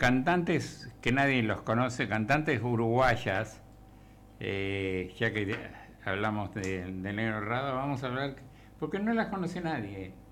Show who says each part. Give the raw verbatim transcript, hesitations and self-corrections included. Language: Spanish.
Speaker 1: cantantes que nadie los conoce, cantantes uruguayas, eh, ya que hablamos de, de Negro Rada, vamos a hablar, porque no las conoce nadie.